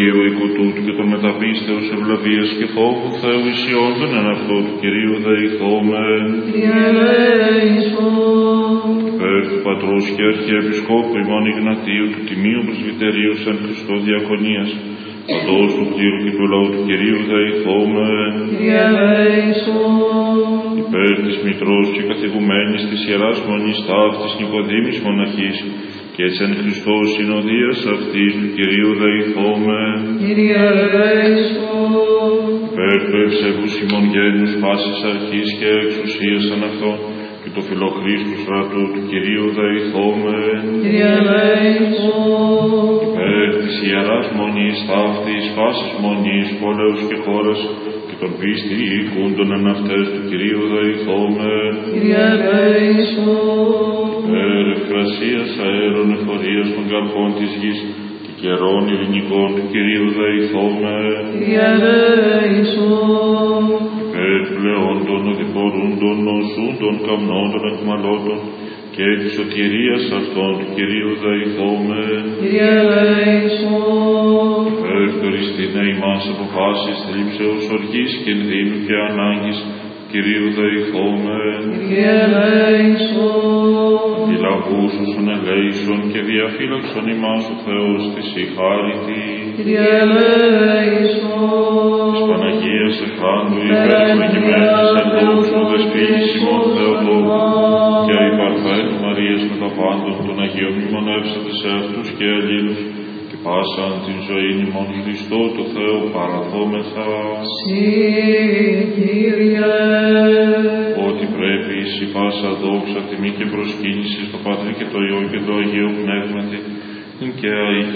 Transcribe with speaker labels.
Speaker 1: Αγίου οικού τούτου και των μεταπίστεως ευλαβίας και φόβου Θεού ισιόντων εν αυτό του Κυρίου δεηθόμεν.
Speaker 2: Κύριε ελέησον.
Speaker 1: Υπέρ του Πατρός και Αρχιεπισκόπου ημών Ιγνατίου του Τιμίου Πρεσβυτερίου σαν Χριστό Διακονίας, παντός του κλήρου και του λαού του Κυρίου δεηθόμεν.
Speaker 2: Κύριε ελέησον.
Speaker 1: Υπέρ της Μητρός και καθηγουμένης της Ιεράς Μονής ταύτης Νικοδήμης Μοναχής και της εν Χριστώ συνοδείας αυτής του Κυρίου δεηθόμεν.
Speaker 2: Κύριε ελέησον.
Speaker 1: Υπέρ του ευσεβούς ημών γένους πάσης αρχής και εξουσίας σαν αυτό και το φιλοχρίστου στρατού του Κυρίου δεηθόμεν.
Speaker 2: Κύριε ελέησον.
Speaker 1: Υπέρ της Ιεράς Μονής ταύτης πάσης μονής πόλεως και χώρας και των πίστη οίκουντων εν αυτές του Κυρίου δεηθόμεν.
Speaker 2: Κύριε ελέησον.
Speaker 1: Υπέρ ευκρασίας αέρων εφορίας των καρπών της γης και καιρών ειρηνικών του Κυρίου δεηθόμεν.
Speaker 2: Κύριε ελέησον.
Speaker 1: Υπέρ πλεών των οδηπορούντων, νοσούντων, καμνόντων, εκμαλώτων και της σωτηρίας αυτών του Κυρίου δεηθόμεν.
Speaker 2: Κύριε ελέησον.
Speaker 1: Υπέρ Χριστίνε ημάς αποφάσεις θλίψεως, οργής, κινδύνου και ανάγκης Κυρίου δεηθόμεν.
Speaker 2: Κύριε ελέησον.
Speaker 1: Αντιλαβούς όσων ελέησον και διαφύλαξον ημάς ο Θεός της η χάριτη.
Speaker 2: Κύριε ελέησον.
Speaker 1: Της Παναγίας Εφάντου υπερφλεγημένης εν δόξου δεσποίνης ημών Θεοτόκου και η Παρθένου Μαρίας με τα πάντων των Αγίων μνημονεύσατε σε αυτούς και αλλήλους και πάσαν την ζωή ημών Χριστό το Θεό παραδόμεθα.
Speaker 2: Συ, Κύριε.
Speaker 1: Ότι πρέπει εις η πάσα δόξα, τιμή και προσκύνηση στο Πατρί και το Υιό και το Αγίο Πνεύματι, και